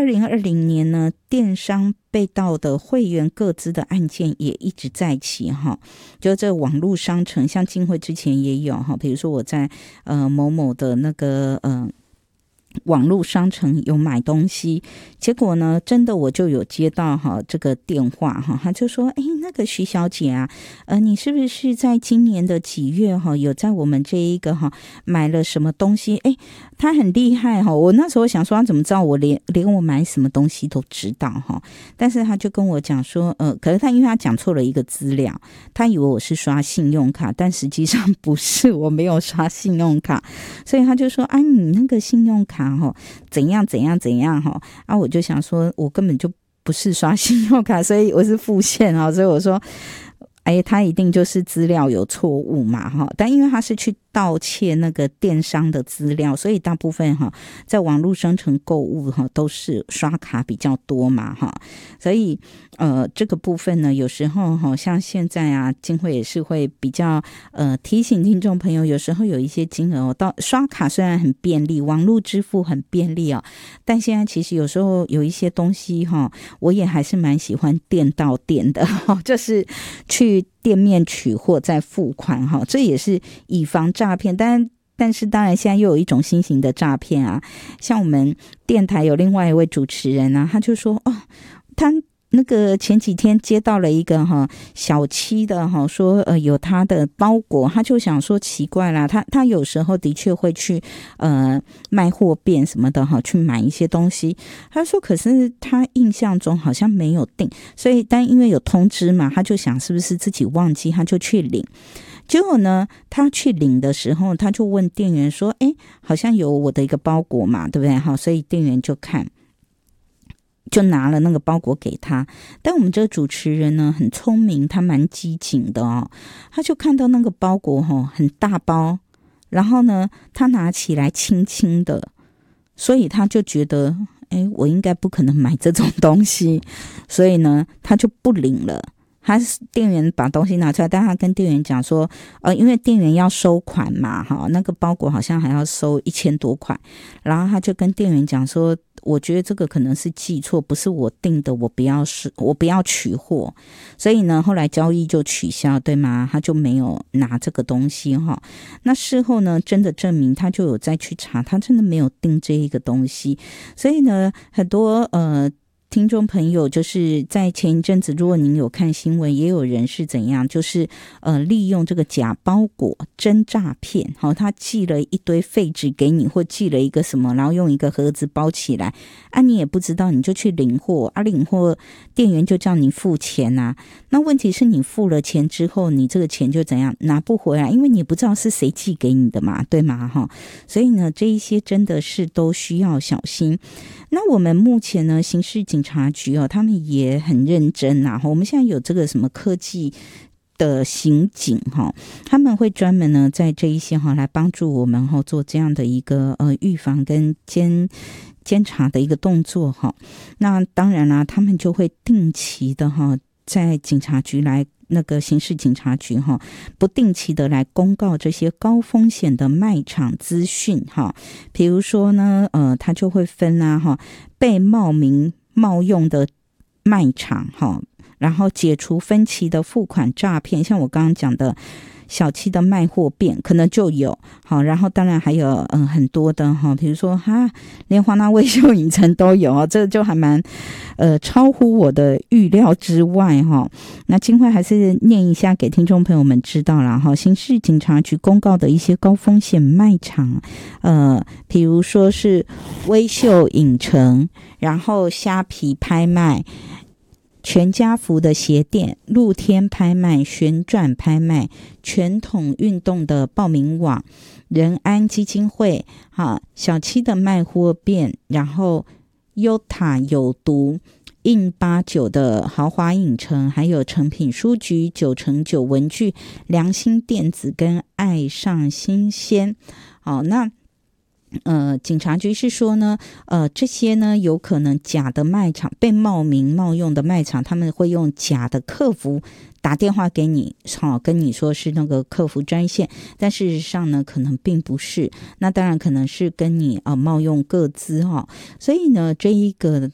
2020年呢，电商被盗的会员个资的案件也一直在起哈，就这网络商城，像金汇之前也有哈，比如说我在某某的那个网络商城有买东西，结果呢，真的我就有接到这个电话他就说，那个徐小姐啊，你是不是在今年的几月有在我们这一个买了什么东西？他很厉害我那时候想说他怎么知道我连我买什么东西都知道但是他就跟我讲说，可是他因为他讲错了一个资料，他以为我是刷信用卡，但实际上不是，我没有刷信用卡，所以他就说你那个信用卡怎样怎样怎样我就想说我根本就不是刷信用卡，所以我是付现所以我说他一定就是资料有错误嘛但因为他是去盗窃那个电商的资料，所以大部分在网络商城购物都是刷卡比较多嘛所以这个部分呢，有时候像现在啊，金汇也是会比较提醒听众朋友，有时候有一些金额到刷卡虽然很便利，网络支付很便利但现在其实有时候有一些东西我也还是蛮喜欢店到店的就是去店面取货再付款这也是以防诈骗，但是当然现在又有一种新型的诈骗啊，像我们电台有另外一位主持人啊，他就说他那个前几天接到了一个小七的说有他的包裹，他就想说奇怪啦，他有时候的确会去卖货店什么的去买一些东西，他说可是他印象中好像没有订，所以但因为有通知嘛，他就想是不是自己忘记，他就去领。结果呢，他去领的时候，他就问店员说好像有我的一个包裹嘛，对不对所以店员就看，就拿了那个包裹给他。但我们这个主持人呢很聪明，他蛮机警的他就看到那个包裹很大包，然后呢他拿起来轻轻的，所以他就觉得我应该不可能买这种东西，所以呢他就不领了。他店员把东西拿出来，但他跟店员讲说因为店员要收款嘛那个包裹好像还要收1000多块，然后他就跟店员讲说，我觉得这个可能是记错，不是我订的，我不要取货，所以呢后来交易就取消，对吗？他就没有拿这个东西那事后呢真的证明他就有再去查，他真的没有订这一个东西。所以呢很多听众朋友，就是在前一阵子，如果您有看新闻，也有人是怎样，就是利用这个假包裹真诈骗他寄了一堆废纸给你，或寄了一个什么，然后用一个盒子包起来你也不知道，你就去领货领货店员就叫你付钱那问题是你付了钱之后，你这个钱就怎样拿不回来，因为你不知道是谁寄给你的嘛，对吗所以呢这一些真的是都需要小心。那我们目前呢刑事警察局他们也很认真我们现在有这个什么科技的刑警他们会专门呢在这一些来帮助我们做这样的一个预防跟监察的一个动作那当然啦，他们就会定期的在警察局来那个刑事警察局不定期的来公告这些高风险的卖场资讯比如说呢他就会分被冒名冒用的卖场然后解除分期的付款诈骗，像我刚刚讲的小七的卖货店可能就有然后当然还有很多的比如说连华纳威秀影城都有这就还蛮超乎我的预料之外那金慧还是念一下给听众朋友们知道啦刑事警察局公告的一些高风险卖场比如说是威秀影城，然后虾皮拍卖，全家福的鞋店，露天拍卖，旋转拍卖，全统运动的报名网，仁安基金会小七的卖货店，然后优塔有毒印89的豪华影城，还有诚品书局、9x9文具、良心电子跟爱上新鲜那警察局是说呢这些呢有可能假的卖场，被冒名冒用的卖场，他们会用假的客服打电话给你跟你说是那个客服专线，但事实上呢可能并不是，那当然可能是跟你冒用个资所以呢这一个